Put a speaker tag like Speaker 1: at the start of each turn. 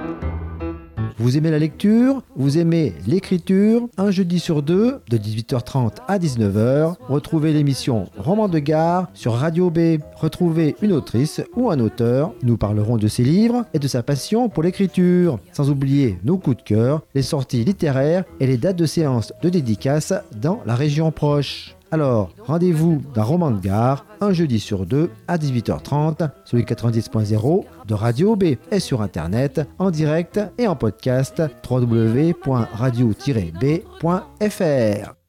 Speaker 1: Vous aimez la lecture? Vous aimez l'écriture? Un jeudi sur deux, de 18h30 à 19h, retrouvez l'émission Roman de gare sur Radio B. Retrouvez une autrice ou un auteur. Nous parlerons de ses livres et de sa passion pour l'écriture. Sans oublier nos coups de cœur, les sorties littéraires et les dates de séances de dédicaces dans la région proche. Alors, rendez-vous dans Roman de gare, un jeudi sur deux à 18h30 sur le 90.0 de Radio B et sur Internet, en direct et en podcast www.radio-b.fr.